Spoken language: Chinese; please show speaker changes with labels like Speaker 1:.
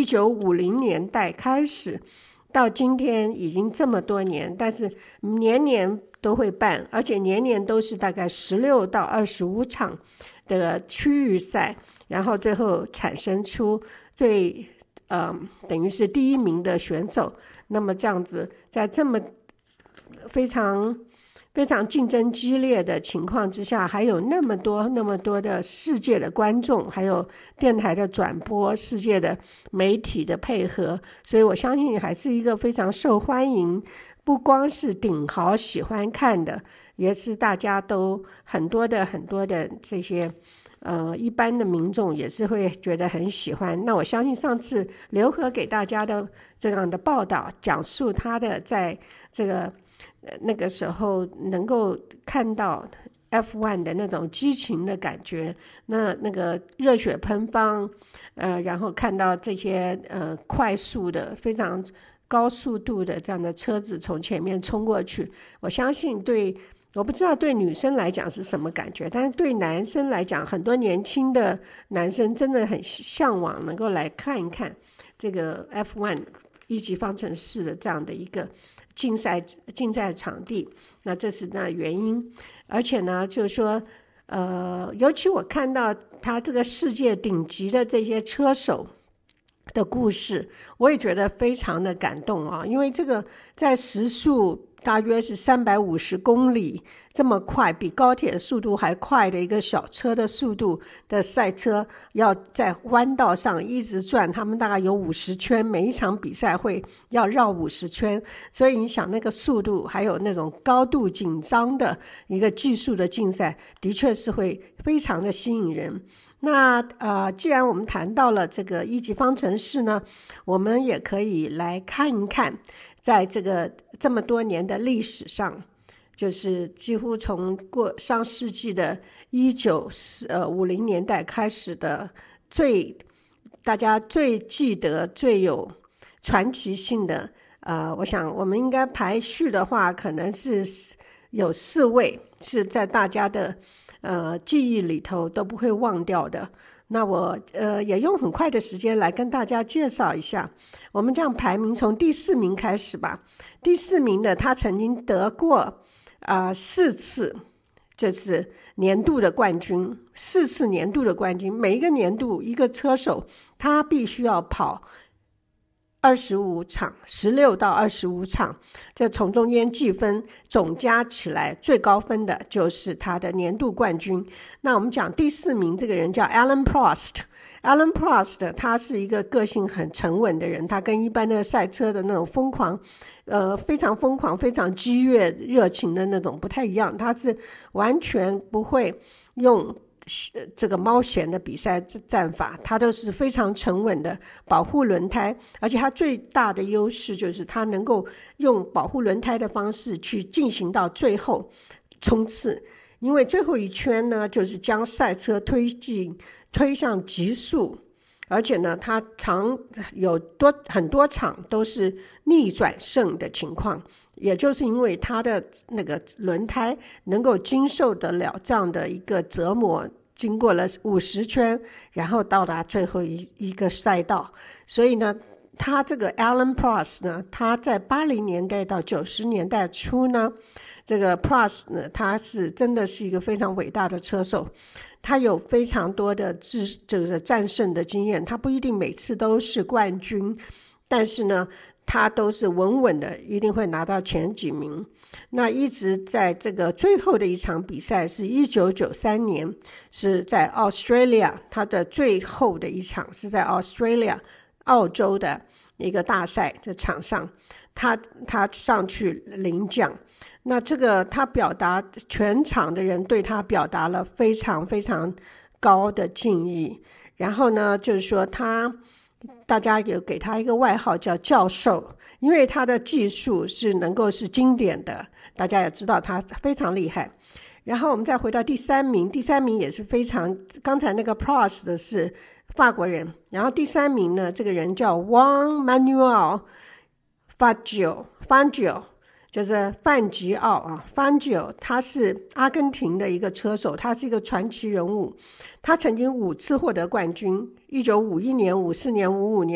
Speaker 1: 1950年代开始，到今天已经这么多年，但是年年都会办，而且年年都是大概16到25场的区域赛，然后最后产生出等于是第一名的选手。那么这样子，在这么非常竞争激烈的情况之下，还有那么多的世界的观众，还有电台的转播，世界的媒体的配合，所以我相信还是一个非常受欢迎，不光是顶豪喜欢看的，也是大家都很多的这些一般的民众也是会觉得很喜欢。那我相信上次刘和给大家的这样的报道，讲述他的在这个那个时候能够看到 F1 的那种激情的感觉，那个热血喷发，然后看到这些快速的非常高速度的这样的车子从前面冲过去，我相信我不知道对女生来讲是什么感觉，但是对男生来讲，很多年轻的男生真的很向往能够来看一看这个 F1 一级方程式的这样的一个竞赛场地。那这是那原因，而且呢就是说尤其我看到他这个世界顶级的这些车手的故事，我也觉得非常的感动啊，因为这个在时速大约是350公里这么快，比高铁速度还快的一个小车的速度的赛车，要在弯道上一直转，他们大概有50圈，每一场比赛会要绕50圈，所以你想那个速度还有那种高度紧张的一个技术的竞赛，的确是会非常的吸引人。那既然我们谈到了这个一级方程式呢，我们也可以来看一看在这么多年的历史上，就是几乎从上世纪的1950年代开始的大家最记得最有传奇性的我想我们应该排序的话，可能是有4位是在大家的记忆里头都不会忘掉的。那我也用很快的时间来跟大家介绍一下，我们这样排名从第4名开始吧。第4名的他曾经得过4次就是年度的冠军，4次年度的冠军，每一个年度一个车手他必须要跑25场，16到25场，这从中间计分，总加起来最高分的就是他的年度冠军。那我们讲第4名这个人叫 Alain Prost， 他是一个个性很沉稳的人，他跟一般的赛车的那种非常疯狂非常激越热情的那种不太一样，他是完全不会用这个猫闲的比赛战法，他都是非常沉稳的保护轮胎，而且他最大的优势就是他能够用保护轮胎的方式去进行到最后冲刺，因为最后一圈呢就是将赛车推向极速，而且呢他有很多场都是逆转胜的情况，也就是因为他的那个轮胎能够经受得了这样的一个折磨，经过了50圈，然后到达最后一个赛道。所以呢他这个 Alain Prost 呢，他在80年代到90年代初呢，这个 Prost 呢他是真的是一个非常伟大的车手，他有非常多的就是战胜的经验，他不一定每次都是冠军，但是呢他都是稳稳的一定会拿到前几名。那一直在这个最后的一场比赛是1993年，是在 Australia， 他的最后的一场是在 Australia 澳洲的一个大赛的场上，他上去领奖。那这个他全场的人对他表达了非常非常高的敬意，然后呢就是说大家有给他一个外号叫教授，因为他的技术是能够是经典的，大家也知道他非常厉害。然后我们再回到第3名，第3名也是非常，刚才那个 Prost 的是法国人，然后第3名呢这个人叫 Juan Manuel Fangio， 就是范吉奥Fangio， 他是阿根廷的一个车手，他是一个传奇人物，他曾经5次获得冠军，1951年、54年、55年